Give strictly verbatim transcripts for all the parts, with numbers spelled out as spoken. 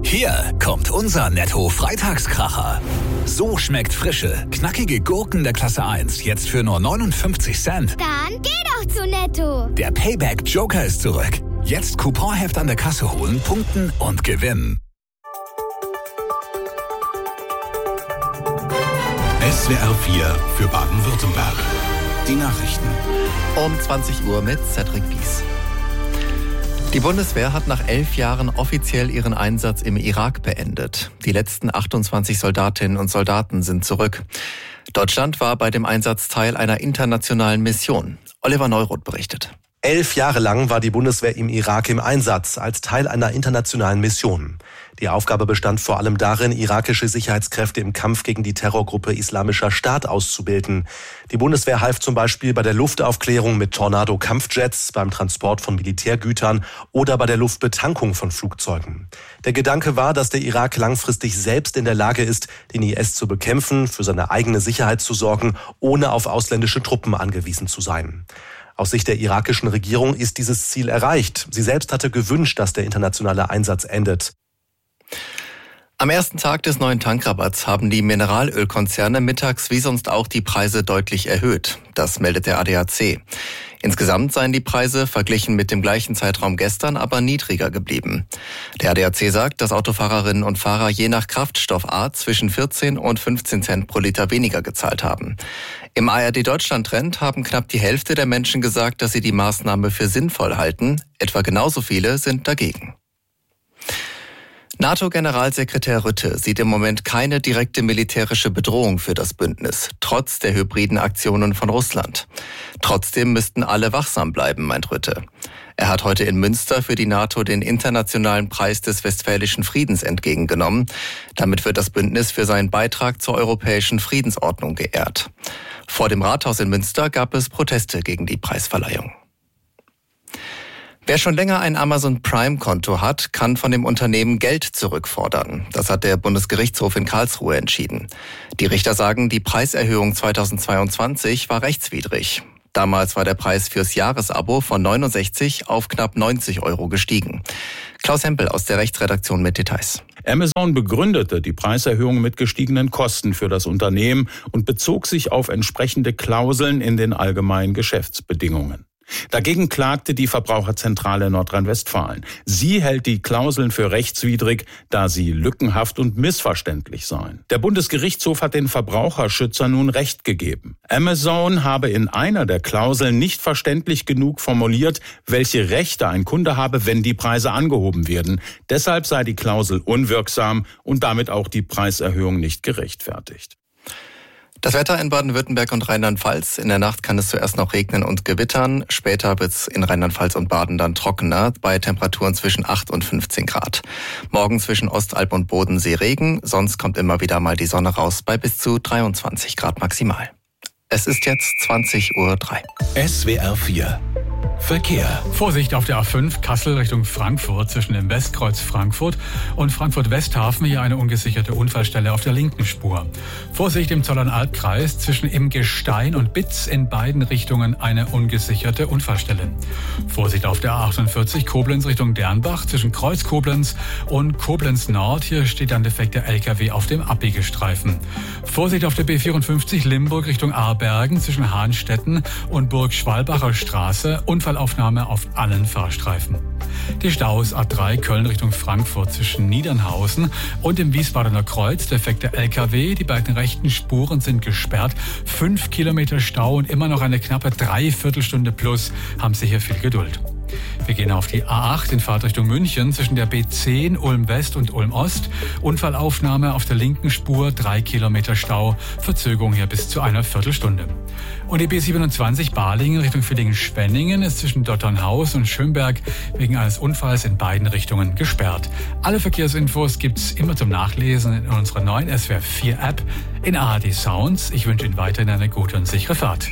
Hier kommt unser Netto-Freitagskracher. So schmeckt frische, knackige Gurken der Klasse eins jetzt für nur neunundfünfzig Cent. Dann geh doch zu Netto. Der Payback-Joker ist zurück. Jetzt Couponheft an der Kasse holen, punkten und gewinnen. S W R vier für Baden-Württemberg. Die Nachrichten. Um zwanzig Uhr mit Cedric Pies. Die Bundeswehr hat nach elf Jahren offiziell ihren Einsatz im Irak beendet. Die letzten achtundzwanzig Soldatinnen und Soldaten sind zurück. Deutschland war bei dem Einsatz Teil einer internationalen Mission. Oliver Neuroth berichtet. Elf Jahre lang war die Bundeswehr im Irak im Einsatz, als Teil einer internationalen Mission. Die Aufgabe bestand vor allem darin, irakische Sicherheitskräfte im Kampf gegen die Terrorgruppe Islamischer Staat auszubilden. Die Bundeswehr half zum Beispiel bei der Luftaufklärung mit Tornado-Kampfjets, beim Transport von Militärgütern oder bei der Luftbetankung von Flugzeugen. Der Gedanke war, dass der Irak langfristig selbst in der Lage ist, den I S zu bekämpfen, für seine eigene Sicherheit zu sorgen, ohne auf ausländische Truppen angewiesen zu sein. Aus Sicht der irakischen Regierung ist dieses Ziel erreicht. Sie selbst hatte gewünscht, dass der internationale Einsatz endet. Am ersten Tag des neuen Tankrabatts haben die Mineralölkonzerne mittags wie sonst auch die Preise deutlich erhöht. Das meldet der A D A C. Insgesamt seien die Preise verglichen mit dem gleichen Zeitraum gestern aber niedriger geblieben. Der A D A C sagt, dass Autofahrerinnen und Fahrer je nach Kraftstoffart zwischen vierzehn und fünfzehn Cent pro Liter weniger gezahlt haben. Im A R D-Deutschland-Trend haben knapp die Hälfte der Menschen gesagt, dass sie die Maßnahme für sinnvoll halten. Etwa genauso viele sind dagegen. NATO-Generalsekretär Rutte sieht im Moment keine direkte militärische Bedrohung für das Bündnis, trotz der hybriden Aktionen von Russland. Trotzdem müssten alle wachsam bleiben, meint Rutte. Er hat heute in Münster für die NATO den Internationalen Preis des Westfälischen Friedens entgegengenommen. Damit wird das Bündnis für seinen Beitrag zur europäischen Friedensordnung geehrt. Vor dem Rathaus in Münster gab es Proteste gegen die Preisverleihung. Wer schon länger ein Amazon Prime-Konto hat, kann von dem Unternehmen Geld zurückfordern. Das hat der Bundesgerichtshof in Karlsruhe entschieden. Die Richter sagen, die Preiserhöhung zweitausendzweiundzwanzig war rechtswidrig. Damals war der Preis fürs Jahresabo von neunundsechzig auf knapp neunzig Euro gestiegen. Klaus Hempel aus der Rechtsredaktion mit Details. Amazon begründete die Preiserhöhung mit gestiegenen Kosten für das Unternehmen und bezog sich auf entsprechende Klauseln in den allgemeinen Geschäftsbedingungen. Dagegen klagte die Verbraucherzentrale Nordrhein-Westfalen. Sie hält die Klauseln für rechtswidrig, da sie lückenhaft und missverständlich seien. Der Bundesgerichtshof hat den Verbraucherschützern nun Recht gegeben. Amazon habe in einer der Klauseln nicht verständlich genug formuliert, welche Rechte ein Kunde habe, wenn die Preise angehoben werden. Deshalb sei die Klausel unwirksam und damit auch die Preiserhöhung nicht gerechtfertigt. Das Wetter in Baden-Württemberg und Rheinland-Pfalz. In der Nacht kann es zuerst noch regnen und gewittern. Später wird es in Rheinland-Pfalz und Baden dann trockener, bei Temperaturen zwischen acht und fünfzehn Grad. Morgen zwischen Ostalb und Bodensee Regen, sonst kommt immer wieder mal die Sonne raus bei bis zu dreiundzwanzig Grad maximal. Es ist jetzt zwanzig Uhr drei. S W R vier Verkehr. Vorsicht auf der A fünf Kassel Richtung Frankfurt zwischen dem Westkreuz Frankfurt und Frankfurt-Westhafen. Hier eine ungesicherte Unfallstelle auf der linken Spur. Vorsicht im Zollernalbkreis zwischen Im Gestein und Bitz in beiden Richtungen eine ungesicherte Unfallstelle. Vorsicht auf der A achtundvierzig Koblenz Richtung Dernbach zwischen Kreuz Koblenz und Koblenz Nord. Hier steht ein defekter L K W auf dem Abbiegestreifen. Vorsicht auf der B vierundfünfzig Limburg Richtung Aarbergen zwischen Hahnstetten und Burg-Schwalbacher Straße. Unfallaufnahme auf allen Fahrstreifen. Die Staus A drei Köln Richtung Frankfurt zwischen Niedernhausen und dem Wiesbadener Kreuz. Defekter L K W, die beiden rechten Spuren sind gesperrt. Fünf Kilometer Stau und immer noch eine knappe Dreiviertelstunde plus. Haben Sie hier viel Geduld. Wir gehen auf die A acht in Fahrtrichtung München zwischen der B zehn Ulm West und Ulm Ost. Unfallaufnahme auf der linken Spur, drei Kilometer Stau, Verzögerung hier bis zu einer Viertelstunde. Und die B siebenundzwanzig Balingen Richtung Villingen-Schwenningen ist zwischen Dotternhaus und Schönberg wegen eines Unfalls in beiden Richtungen gesperrt. Alle Verkehrsinfos gibt's immer zum Nachlesen in unserer neuen S W R vier App in A R D Sounds. Ich wünsche Ihnen weiterhin eine gute und sichere Fahrt.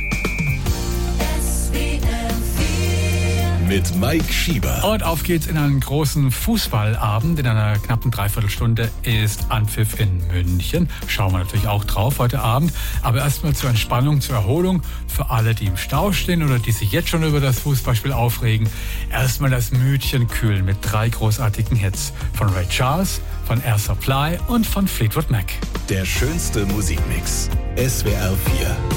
Mit Mike Schieber. Und auf geht's in einen großen Fußballabend. In einer knappen Dreiviertelstunde ist Anpfiff in München. Schauen wir natürlich auch drauf heute Abend. Aber erstmal zur Entspannung, zur Erholung. Für alle, die im Stau stehen oder die sich jetzt schon über das Fußballspiel aufregen. Erstmal das Mütchen kühlen mit drei großartigen Hits. Von Ray Charles, von Air Supply und von Fleetwood Mac. Der schönste Musikmix. S W R vier.